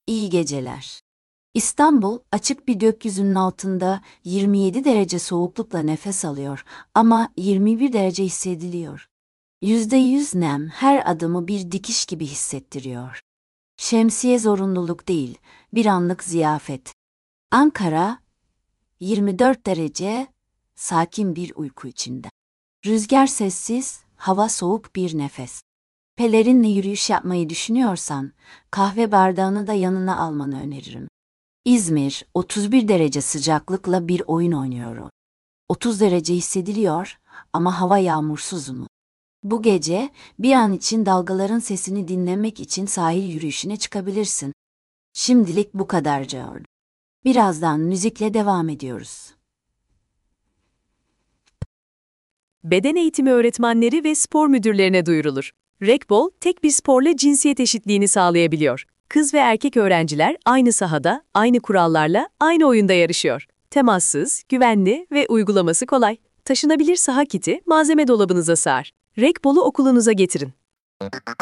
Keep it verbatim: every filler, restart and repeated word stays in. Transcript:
İyi geceler. İstanbul, açık bir gökyüzünün altında yirmi yedi derece soğuklukla nefes alıyor ama yirmi bir derece hissediliyor. Yüzde yüz nem her adımı bir dikiş gibi hissettiriyor. Şemsiye zorunluluk değil, bir anlık ziyafet. Ankara, yirmi dört derece, sakin bir uyku içinde. Rüzgar sessiz, hava soğuk bir nefes. Pelerinle yürüyüş yapmayı düşünüyorsan, kahve bardağını da yanına almanı öneririm. İzmir, otuz bir derece sıcaklıkla bir oyun oynuyor. otuz derece hissediliyor ama hava yağmursuz mu? Bu gece bir an için dalgaların sesini dinlemek için sahil yürüyüşüne çıkabilirsin. Şimdilik bu kadar George. Birazdan müzikle devam ediyoruz. Beden eğitimi öğretmenleri ve spor müdürlerine duyurulur. Rekbol, tek bir sporla cinsiyet eşitliğini sağlayabiliyor. Kız ve erkek öğrenciler aynı sahada, aynı kurallarla, aynı oyunda yarışıyor. Temassız, güvenli ve uygulaması kolay. Taşınabilir saha kiti malzeme dolabınıza sığar. Rekbol'u okulunuza getirin.